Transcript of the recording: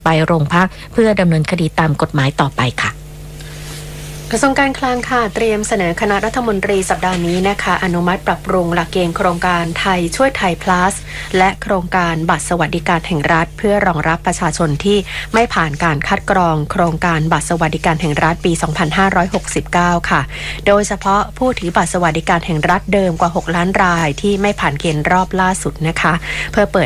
ไปโรงพักเพื่อดำเนินคดีตามกฎหมายต่อไปค่ะกระทรวงการคลังค่ะเตรียมเสนอคณะรัฐมนตรีสัปดาห์นี้นะคะอนุมัติปรับปรุงหลักเกณฑ์โครงการไทยช่วยไทย plus และโครงการบัตรสวัสดิการแห่งรัฐเพื่อรองรับประชาชนที่ไม่ผ่านการคัดกรองโครงการบัตรสวัสดิการแห่งรัฐปี 2569 ค่ะโดยเฉพาะผู้ถือบัตรสวัสดิการแห่งรัฐเดิมกว่า 6 ล้านรายที่ไม่ผ่านเกณฑ์รอบล่าสุดนะคะเพื่อเปิด